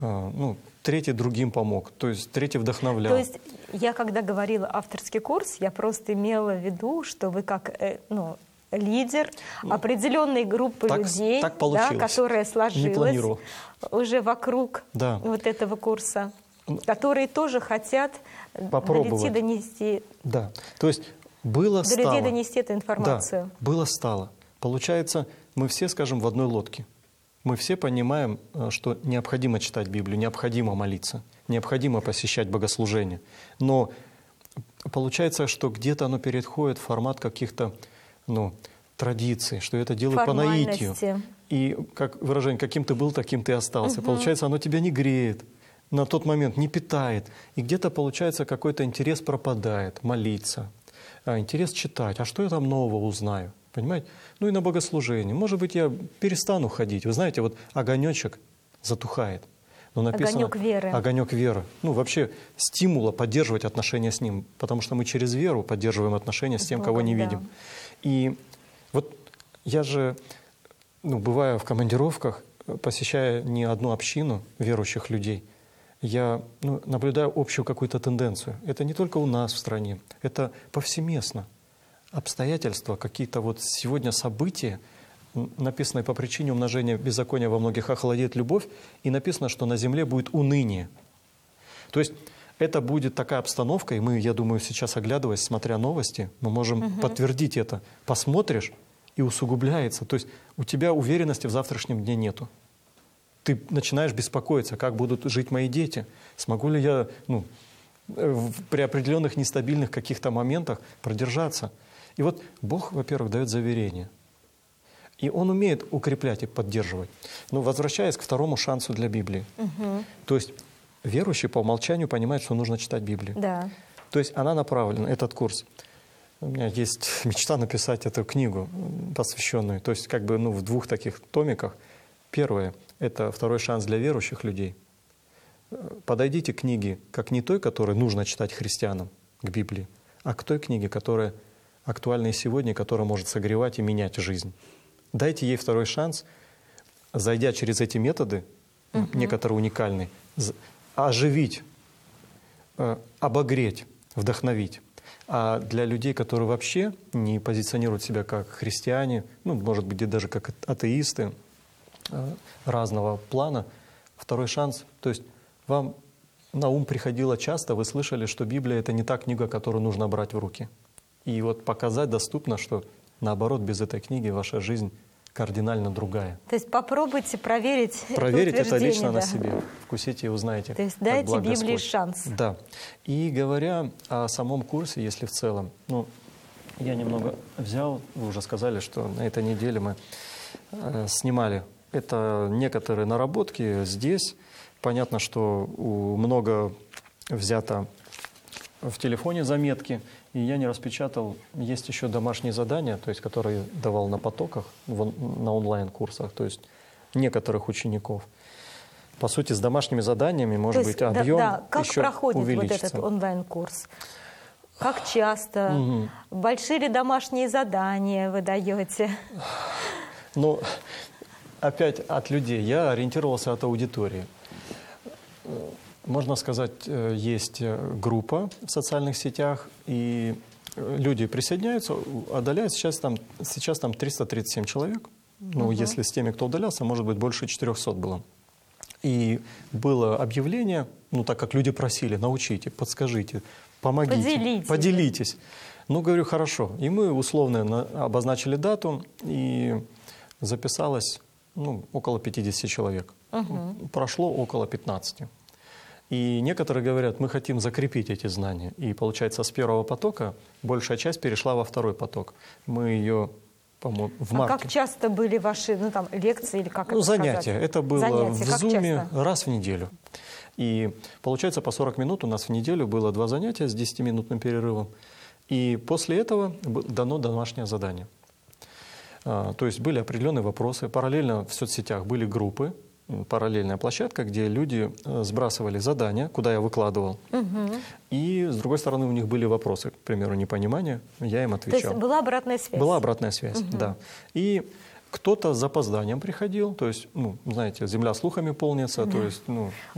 третий другим помог, то есть третий вдохновлял. То есть я, когда говорила авторский курс, я просто имела в виду, что вы как лидер определенной группы людей, которая сложилась уже вокруг вот этого курса, которые тоже хотят донести. Да, то есть было до людей донести эту информацию. Да, было стало. Получается, мы все, скажем, в одной лодке. Мы все понимаем, что необходимо читать Библию, необходимо молиться, необходимо посещать богослужения. Но получается, что где-то оно переходит в формат каких-то традиций, что это делают по наитию. И, как выражение, каким ты был, таким ты остался. Получается, оно тебя не греет, на тот момент не питает. И где-то, получается, какой-то интерес пропадает, молиться, интерес читать. А что я там нового узнаю? Понимаете? И на богослужении. Может быть, я перестану ходить. Вы знаете, вот огонечек затухает. Но написано, огонек веры. Огонек веры. Вообще стимула поддерживать отношения с ним. Потому что мы через веру поддерживаем отношения с тем, кого не видим. И вот я же, бывая в командировках, посещая не одну общину верующих людей, я наблюдаю общую какую-то тенденцию. Это не только у нас в стране, это повсеместно. Обстоятельства, какие-то сегодня события, написано по причине умножения беззакония во многих охладеет любовь, и написано, что на земле будет уныние. То есть это будет такая обстановка, и мы, я думаю, сейчас оглядываясь, смотря новости, мы можем подтвердить это. Посмотришь, и усугубляется. То есть у тебя уверенности в завтрашнем дне нету. Ты начинаешь беспокоиться, как будут жить мои дети, смогу ли я при определенных нестабильных каких-то моментах продержаться. И вот Бог, во-первых, дает заверение. И Он умеет укреплять и поддерживать. Но возвращаясь к второму шансу для Библии. То есть верующий по умолчанию понимает, что нужно читать Библию. Да. То есть она направлена, этот курс. У меня есть мечта написать эту книгу, посвященную, то есть в двух таких томиках. Первое — это второй шанс для верующих людей. Подойдите к книге как не той, которую нужно читать христианам, к Библии, а к той книге, которая актуальна и сегодня, которая может согревать и менять жизнь. Дайте ей второй шанс, зайдя через эти методы, некоторые уникальные, оживить, обогреть, вдохновить. А для людей, которые вообще не позиционируют себя как христиане, может быть, даже как атеисты разного плана, второй шанс, то есть вам на ум приходило часто, вы слышали, что Библия — это не та книга, которую нужно брать в руки. И показать доступно, что наоборот, без этой книги ваша жизнь кардинально другая. То есть попробуйте проверить это лично на себе. Вкусите и узнаете. То есть дайте Библии шанс. Да. И говоря о самом курсе, если в целом, я немного взял, вы уже сказали, что на этой неделе мы снимали. Это некоторые наработки здесь. Понятно, что много взято в телефоне заметки, и я не распечатал. Есть еще домашние задания, то есть, которые давал на потоках, на онлайн-курсах, то есть некоторых учеников. По сути, с домашними заданиями, может быть, объем как еще проходит увеличится. вот этот онлайн-курс? Как часто? Большие ли домашние задания вы даете? Опять от людей. Я ориентировался от аудитории. Можно сказать, есть группа в социальных сетях, и люди присоединяются, удаляют. Сейчас там 337 человек. Если с теми, кто удалялся, может быть, больше 400 было. И было объявление, так как люди просили, научите, подскажите, помогите, поделитесь. Говорю, хорошо. И мы условно обозначили дату, и записалось около 50 человек. Прошло около 15. И некоторые говорят, мы хотим закрепить эти знания. И получается, с первого потока большая часть перешла во второй поток. Мы ее, по-моему, в марте. А как часто были ваши лекции или как это занятия. сказать? Это было занятия. В Zoom раз в неделю. И получается, по 40 минут у нас в неделю было 2 занятия с 10-минутным перерывом. И после этого дано домашнее задание. То есть были определенные вопросы. Параллельно в соцсетях были группы, параллельная площадка, где люди сбрасывали задания, куда я выкладывал. И, с другой стороны, у них были вопросы, к примеру, непонимания, я им отвечал. То есть была обратная связь? Была обратная связь, да. И кто-то с запозданием приходил, то есть, знаете, земля слухами полнится, то есть,